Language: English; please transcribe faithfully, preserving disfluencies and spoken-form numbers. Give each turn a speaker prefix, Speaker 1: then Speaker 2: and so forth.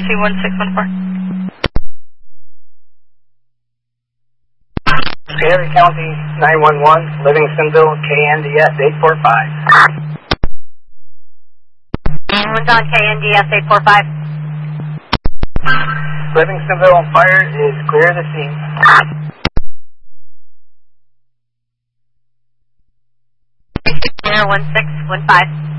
Speaker 1: two one six one four.
Speaker 2: Scary County nine one one, Livingstonville, K N D S eight four five.
Speaker 1: One's on K N D S eight four five.
Speaker 2: Livingstonville fire is clear of the scene.
Speaker 1: zero one six one five.